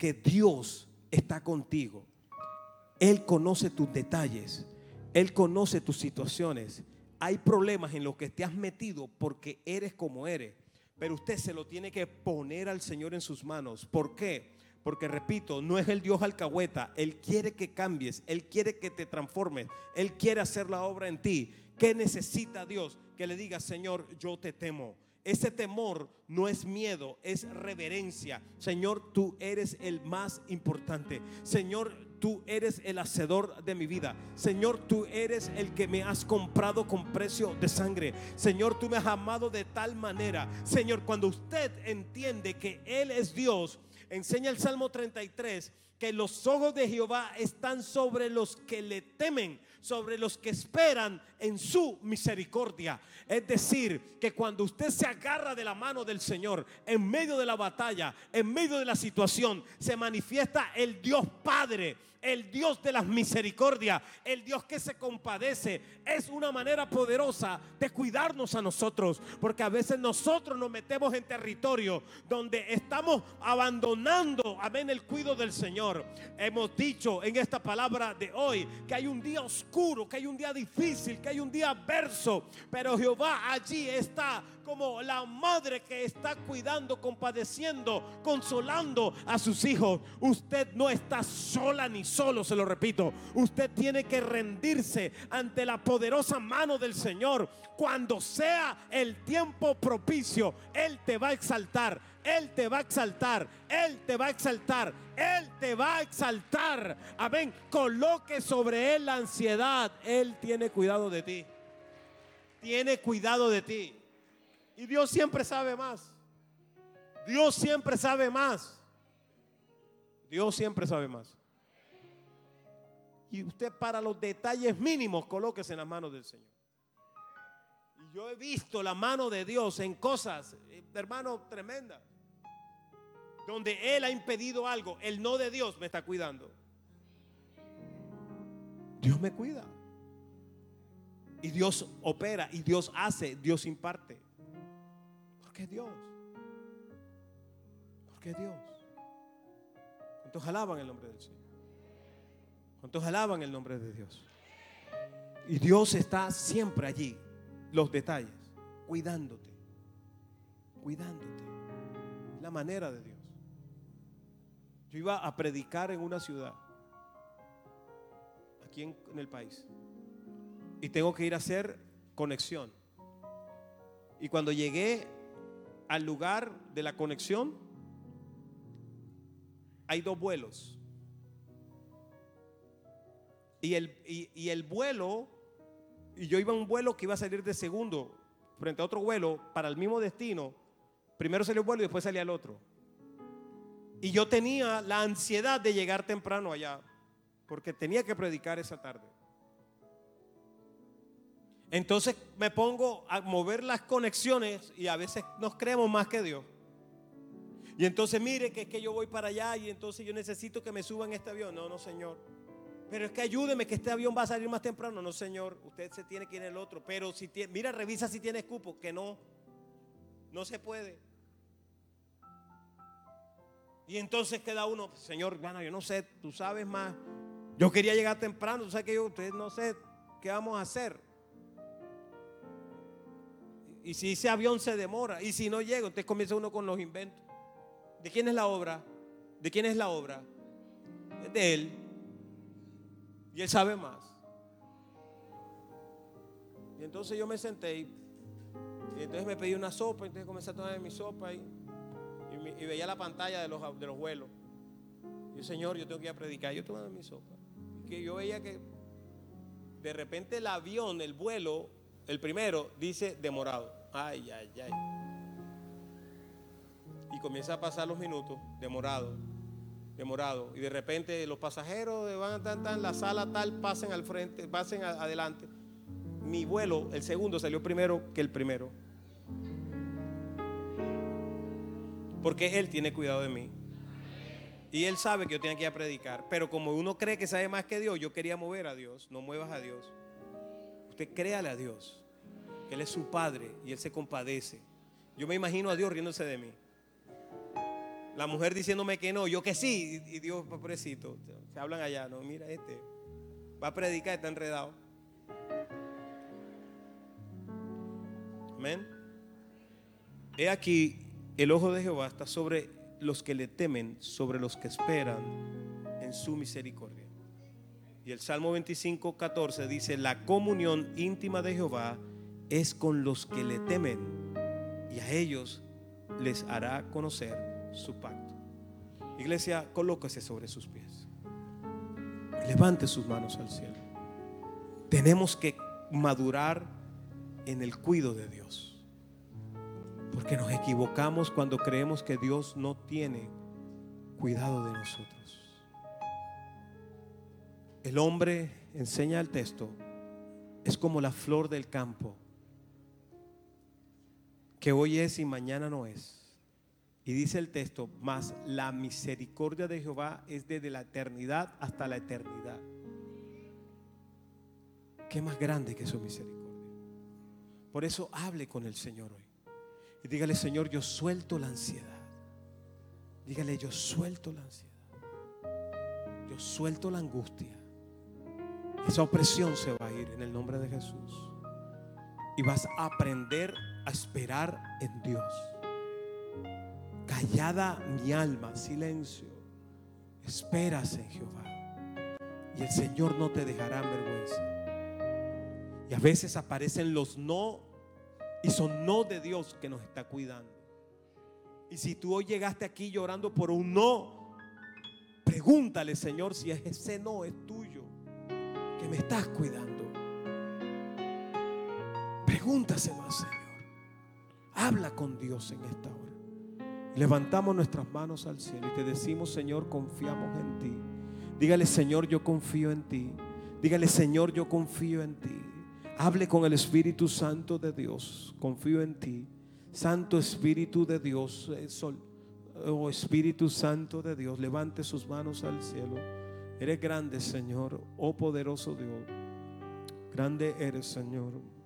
que Dios está contigo. Él conoce tus detalles, Él conoce tus situaciones. Hay problemas en los que te has metido porque eres como eres, pero usted se lo tiene que poner al Señor en sus manos. ¿Por qué? Porque repito, no es el Dios alcahueta. Él quiere que cambies, Él quiere que te transformes, Él quiere hacer la obra en ti. ¿Qué necesita Dios? Que le diga: Señor, yo te temo. Ese temor no es miedo, es reverencia. Señor, tú eres el más importante. Señor, tú eres el hacedor de mi vida. Señor, tú eres el que me has comprado con precio de sangre. Señor, tú me has amado de tal manera. Señor, cuando usted entiende que Él es Dios, enseña el Salmo 33 que los ojos de Jehová están sobre los que le temen, sobre los que esperan en su misericordia. Es decir, que cuando usted se agarra de la mano del Señor en medio de la batalla, en medio de la situación, se manifiesta el Dios Padre, el Dios de las misericordias, el Dios que se compadece. Es una manera poderosa de cuidarnos a nosotros, porque a veces nosotros nos metemos en territorio donde estamos abandonando, amén, el cuidado del Señor. Hemos dicho en esta palabra de hoy que hay un día oscuro, que hay un día difícil, que hay un día adverso, pero Jehová allí está como la madre que está cuidando, compadeciendo, consolando a sus hijos. Usted no está sola ni solo, se lo repito. Usted tiene que rendirse ante la poderosa mano del Señor. Cuando sea el tiempo propicio, Él te va a exaltar, Él te va a exaltar, Él te va a exaltar, Él te va a exaltar. Amén. Coloque sobre Él la ansiedad. Él tiene cuidado de ti. Tiene cuidado de ti. Y Dios siempre sabe más. Dios siempre sabe más. Dios siempre sabe más. Y usted, para los detalles mínimos, colóquese en las manos del Señor. Y yo he visto la mano de Dios en cosas, hermano, tremendas, donde Él ha impedido algo. El no de Dios me está cuidando. Dios me cuida. Y Dios opera, y Dios hace, Dios imparte. Porque es Dios. Porque es Dios. ¿Cuántos alaban el nombre del Señor? ¿Cuántos alaban el nombre de Dios? Y Dios está siempre allí, los detalles, cuidándote, cuidándote. La manera de Dios. Yo iba a predicar en una ciudad, aquí en el país, y tengo que ir a hacer conexión. Y cuando llegué al lugar de la conexión, hay dos vuelos. Y el vuelo, y yo iba a un vuelo que iba a salir de segundo frente a otro vuelo para el mismo destino. Primero salió el vuelo y después salía el otro. Y yo tenía la ansiedad de llegar temprano allá, porque tenía que predicar esa tarde. Entonces me pongo a mover las conexiones y a veces nos creemos más que Dios. Y entonces mire que es que yo voy para allá y entonces yo necesito que me suban este avión. No, Señor. Pero es que ayúdeme que este avión va a salir más temprano. No, Señor, usted se tiene que ir en el otro. Pero si tiene, mira, revisa si tiene cupo. Que no se puede. Y entonces queda uno: Señor, bueno, yo no sé, tú sabes más. Yo quería llegar temprano, tú sabes que usted no sé qué vamos a hacer. Y si ese avión se demora, y si no llega, entonces comienza uno con los inventos. ¿De quién es la obra? ¿De quién es la obra? Es de Él. Y Él sabe más. Y entonces yo me senté y entonces me pedí una sopa. Entonces comencé a tomar mi sopa y veía la pantalla de los vuelos. Y yo: Señor, yo tengo que ir a predicar. Yo tomaba mi sopa. Y que yo veía que de repente el avión, el vuelo, el primero, dice demorado. Ay. Y comienza a pasar los minutos, demorado. Y de repente los pasajeros van la sala tal, pasen al frente, pasen adelante. Mi vuelo, el segundo, salió primero que el primero. Porque Él tiene cuidado de mí. Y Él sabe que yo tenía que ir a predicar. Pero como uno cree que sabe más que Dios, yo quería mover a Dios. No muevas a Dios. Usted créale a Dios, que Él es su Padre y Él se compadece. Yo me imagino a Dios riéndose de mí. La mujer diciéndome que no, yo que sí. Y Dios, pobrecito, se hablan allá, no, mira va a predicar, está enredado. Amén. He aquí, el ojo de Jehová está sobre los que le temen, sobre los que esperan en su misericordia. Y el Salmo 25:14 dice: la comunión íntima de Jehová es con los que le temen, y a ellos les hará conocer su pacto. Iglesia, colóquese sobre sus pies, levante sus manos al cielo. Tenemos que madurar en el cuidado de Dios, porque nos equivocamos cuando creemos que Dios no tiene cuidado de nosotros. El hombre, enseña el texto, es como la flor del campo, que hoy es y mañana no es. Y dice el texto: mas la misericordia de Jehová es desde la eternidad hasta la eternidad. ¿Qué más grande que su misericordia? Por eso hable con el Señor hoy y dígale: Señor, yo suelto la ansiedad. Dígale: yo suelto la ansiedad, yo suelto la angustia. Esa opresión se va a ir en el nombre de Jesús. Y vas a aprender a esperar en Dios. Callada mi alma, silencio, esperas en Jehová, y el Señor no te dejará en vergüenza. Y a veces aparecen los no, y son no de Dios que nos está cuidando. Y si tú hoy llegaste aquí llorando por un no, pregúntale: Señor, si ese no es tuyo, que me estás cuidando. Pregúntaselo al Señor. Habla con Dios en esta hora. Levantamos nuestras manos al cielo y te decimos: Señor, confiamos en ti. Dígale: Señor, yo confío en ti. Dígale: Señor, yo confío en ti. Hable con el Espíritu Santo de Dios: confío en ti. Santo Espíritu de Dios, oh Espíritu Santo de Dios, levante sus manos al cielo. Eres grande, Señor, oh poderoso Dios. Grande eres, Señor.